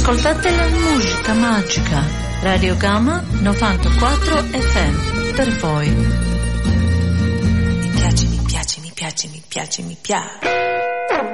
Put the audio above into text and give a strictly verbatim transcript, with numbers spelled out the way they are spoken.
Ascoltate la musica magica. Radio Gamma novantaquattro F M per voi. Mi piace, mi piace, mi piace, mi piace, mi piace.